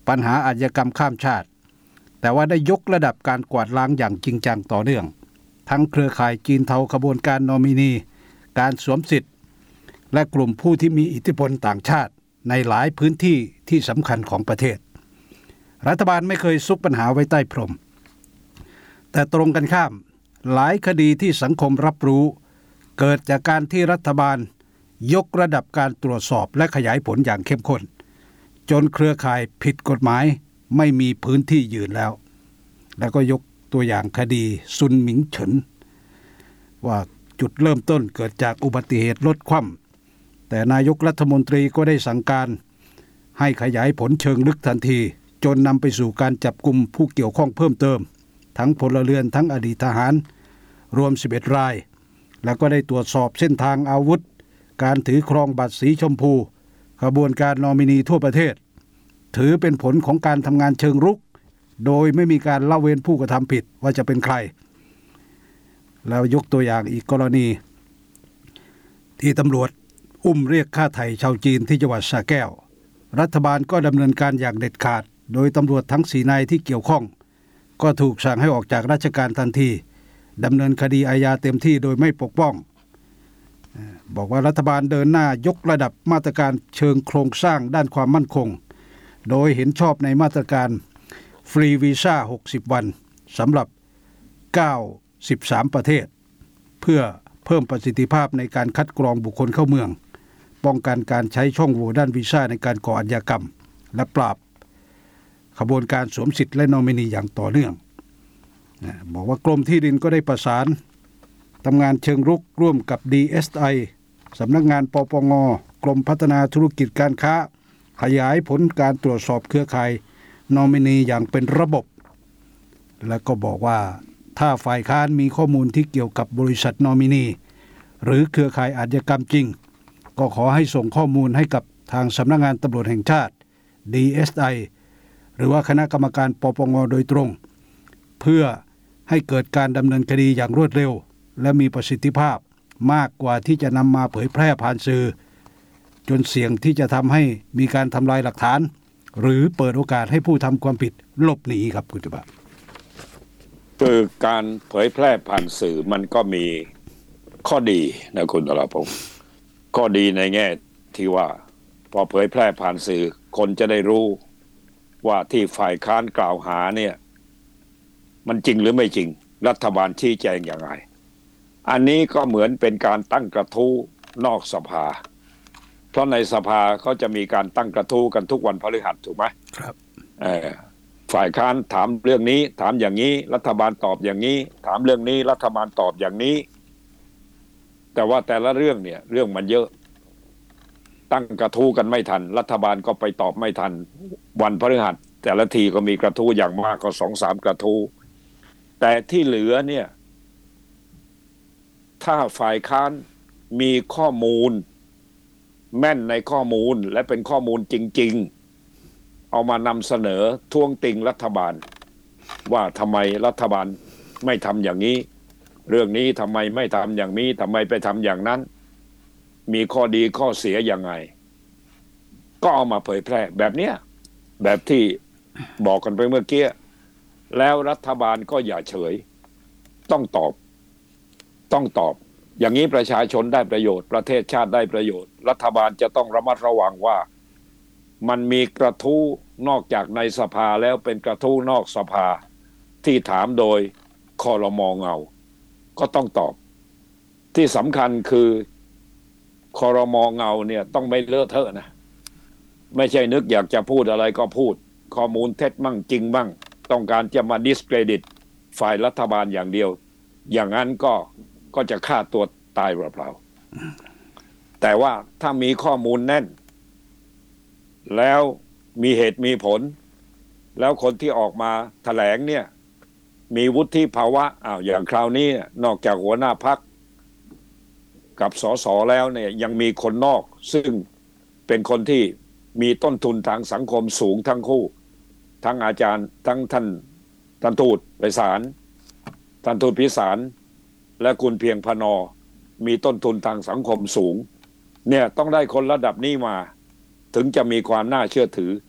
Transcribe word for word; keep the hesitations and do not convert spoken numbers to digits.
ปัญหาอาชญากรรมข้ามชาติแต่ว่าได้ยกระดับการกวาดล้างอย่างจริงจังต่อเนื่องทั้งเครือข่ายจีนเทาขบวนการนอมินีการสวมสิทธิ์และกลุ่มผู้ที่มีอิทธิพลต่างชาติในหลายพื้นที่ที่สำคัญของประเทศรัฐบาลไม่เคยซุกปัญหาไว้ใต้พรมแต่ตรงกันข้ามหลายคดีที่สังคมรับรู้เกิดจากการที่รัฐบาลยกระดับการตรวจสอบและขยายผลอย่างเข้มข้นจนเครือข่ายผิดกฎหมายไม่มีพื้นที่ยืนแล้วแล้วก็ยกตัวอย่างคดีซุนหมิงเฉินว่าจุดเริ่มต้นเกิดจากอุบัติเหตุรถคว่ำแต่นายกรัฐมนตรีก็ได้สั่งการให้ขยายผลเชิงลึกทันทีจนนำไปสู่การจับกุมผู้เกี่ยวข้องเพิ่มเติมทั้งพลเรือนทั้งอดีตทหารรวมสิบเอ็ดรายแล้วก็ได้ตรวจสอบเส้นทางอาวุธการถือครองบัตรสีชมพูขบวนการนอมินีทั่วประเทศถือเป็นผลของการทำงานเชิงรุกโดยไม่มีการละเว้นผู้กระทำผิดว่าจะเป็นใครแล้วยกตัวอย่างอีกกรณีที่ตำรวจอุ้มเรียกค่าไถ่ชาวจีนที่จังหวัดสระแก้วรัฐบาลก็ดำเนินการอย่างเด็ดขาดโดยตำรวจทั้งสี่นายที่เกี่ยวข้องก็ถูกสั่งให้ออกจากราชการทันทีดำเนินคดีอาญาเต็มที่โดยไม่ปกป้องบอกว่ารัฐบาลเดินหน้ายกระดับมาตรการเชิงโครงสร้างด้านความมั่นคงโดยเห็นชอบในมาตรการฟรีวีซ่าหกสิบวันสำหรับเก้าสิบสามประเทศเพื่อเพิ่มประสิทธิภาพในการคัดกรองบุคคลเข้าเมืองป้องกันการใช้ช่องโหว่ด้านวีซ่าในการก่ออาชญากรรมและปราบขบวนการสวมสิทธิ์และนอมินีอย่างต่อเนื่องบอกว่ากรมที่ดินก็ได้ประสานทำงานเชิงรุกร่วมกับ ดี เอส ไอ สำนักงานปปง.กรมพัฒนาธุรกิจการค้าขยายผลการตรวจสอบเครือข่ายนอมินีอย่างเป็นระบบและก็บอกว่าถ้าฝ่ายค้านมีข้อมูลที่เกี่ยวกับบริษัทนอมินีหรือเครือข่ายอาชญากรรมจริงก็ขอให้ส่งข้อมูลให้กับทางสำนักงานตำรวจแห่งชาติ ดี เอส ไอ หรือว่าคณะกรรมการปปง.โดยตรงเพื่อให้เกิดการดำเนินคดีอย่างรวดเร็วและมีประสิทธิภาพมากกว่าที่จะนำมาเผยแพร่ผ่านสื่อจนเสี่ยงที่จะทำให้มีการทำลายหลักฐานหรือเปิดโอกาสให้ผู้ทำความผิดหลบหนีครับคุณจุบะคือการเผยแพร่ผ่านสื่อมันก็มีข้อดีนะคุณตลาพงศ์ข้อดีในแง่ที่ว่าพอเผยแพร่ผ่านสื่อคนจะได้รู้ว่าที่ฝ่ายค้านกล่าวหาเนี่ยมันจริงหรือไม่จริงรัฐบาลชี้แจงอย่างไรอันนี้ก็เหมือนเป็นการตั้งกระทู้นอกสภาเพราะในสภาเขาจะมีการตั้งกระทู้กันทุกวันพฤหัสถูกไหมครับเออฝ่ายค้านถามเรื่องนี้ถามอย่างนี้รัฐบาลตอบอย่างนี้ถามเรื่องนี้รัฐบาลตอบอย่างนี้แต่ว่าแต่ละเรื่องเนี่ยเรื่องมันเยอะตั้งกระทู้กันไม่ทันรัฐบาลก็ไปตอบไม่ทันวันพฤหัสแต่ละทีก็มีกระทู้อย่างมากก็สองสามกระทู้แต่ที่เหลือเนี่ยถ้าฝ่ายค้านมีข้อมูลแม่นในข้อมูลและเป็นข้อมูลจริงๆเอามานำเสนอท้วงติงรัฐบาลว่าทำไมรัฐบาลไม่ทำอย่างนี้เรื่องนี้ทำไมไม่ทำอย่างนี้ทำไมไปทำอย่างนั้นมีข้อดีข้อเสียยังไงก็เอามาเผยแพร่แบบเนี้ยแบบที่บอกกันไปเมื่อกี้แล้วรัฐบาลก็อย่าเฉยต้องตอบต้องตอบอย่างนี้ประชาชนได้ประโยชน์ประเทศชาติได้ประโยชน์รัฐบาลจะต้องระมัดระวังว่ามันมีกระทู้นอกจากในสภาแล้วเป็นกระทู้นอกสภาที่ถามโดยครม.เงาก็ต้องตอบที่สำคัญคือครม.เงาเนี่ยต้องไม่เลอะเทอะนะไม่ใช่นึกอยากจะพูดอะไรก็พูดข้อมูลเท็จมั่งจริงมั่งต้องการจะมาดิสเครดิตฝ่ายรัฐบาลอย่างเดียวอย่างนั้นก็ก็จะฆ่าตัวตายเปล่าๆแต่ว่าถ้ามีข้อมูลแน่นแล้วมีเหตุมีผลแล้วคนที่ออกมาแถลงเนี่ยมีวุฒิภาวะอ้าวอย่างคราวนี้นอกจากหัวหน้าพรรคกับสสแล้วเนี่ยยังมีคนนอกซึ่งเป็นคนที่มีต้นทุนทางสังคมสูงทั้งคู่ทั้งอาจารย์ทั้งท่านท่านทูตไพศาลท่านทูตพิสารและคุณเพียงพนอมีต้นทุนทางสังคมสูงเนี่ยต้องได้คนระดับนี้มาถึงจะมีความน่าเชื่อถือ